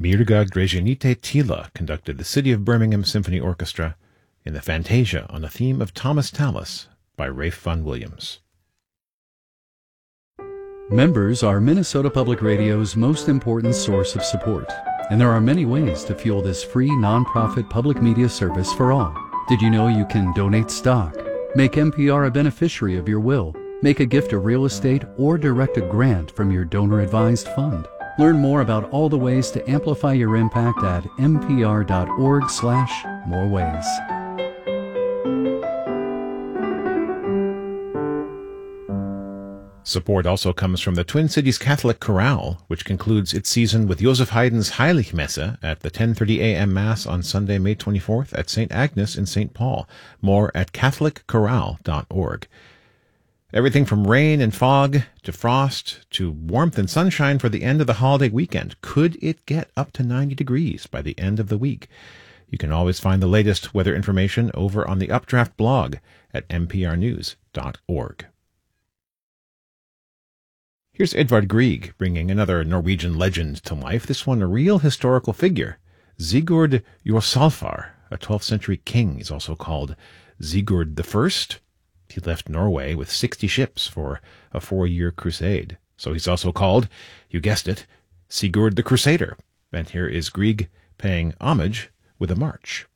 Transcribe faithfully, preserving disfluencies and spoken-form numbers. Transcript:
Mirga Gražinytė Tyla conducted the City of Birmingham Symphony Orchestra in the Fantasia on the theme of Thomas Tallis by Ralph Vaughan Williams. Members are Minnesota Public Radio's most important source of support, and there are many ways to fuel this free nonprofit public media service for all. Did you know you can donate stock, make N P R a beneficiary of your will, make a gift of real estate, or direct a grant from your donor-advised fund? Learn more about all the ways to amplify your impact at npr.org slash more ways. Support also comes from the Twin Cities Catholic Chorale, which concludes its season with Joseph Haydn's Heiligmesse at the ten thirty a.m. Mass on Sunday, May twenty-fourth at Saint Agnes in Saint Paul. More at catholic chorale dot org. Everything from rain and fog to frost to warmth and sunshine for the end of the holiday weekend. Could it get up to ninety degrees by the end of the week? You can always find the latest weather information over on the Updraft blog at n p r news dot org. Here's Edvard Grieg bringing another Norwegian legend to life, this one a real historical figure. Sigurd Jorsalfar, a twelfth century king, is also called Sigurd the First. He left Norway with sixty ships for a four-year crusade. So he's also called, you guessed it, Sigurd the Crusader. And here is Grieg paying homage with a march.